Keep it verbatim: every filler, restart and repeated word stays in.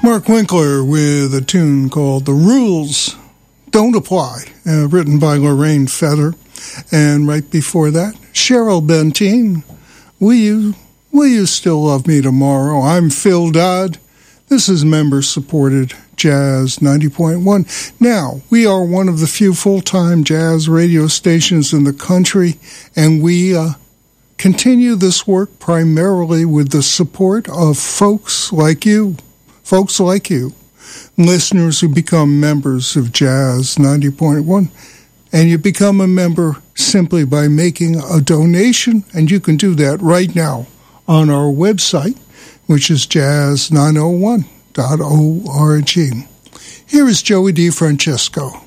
Mark Winkler with a tune called The Rules Don't Apply, uh, written by Lorraine Feather. And right before that, Cheryl Benteen, Will You, Will You Still Love Me Tomorrow? I'm Phil Dodd. This is member-supported Jazz ninety point one. Now, we are one of the few full-time jazz radio stations in the country, and we uh, continue this work primarily with the support of folks like you. Folks like you, listeners who become members of Jazz ninety point one, and you become a member simply by making a donation, and you can do that right now on our website, which is jazz nine oh one dot org. Here is Joey DeFrancesco.